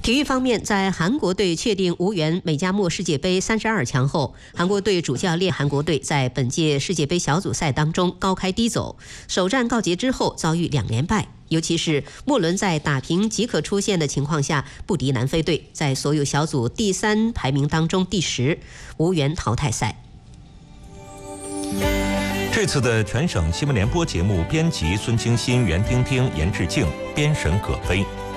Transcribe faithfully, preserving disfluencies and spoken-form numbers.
体育方面，在韩国队确定无缘美加墨世界杯三十二强后，韩国队主教练韩国队在本届世界杯小组赛当中高开低走，首战告捷之后遭遇两连败，尤其是末轮在打平即可出线的情况下不敌南非队，在所有小组第三排名当中第十，无缘淘汰赛。 这次的全省新闻联播节目编辑孙清新、袁丁丁、严志静，编审葛飞。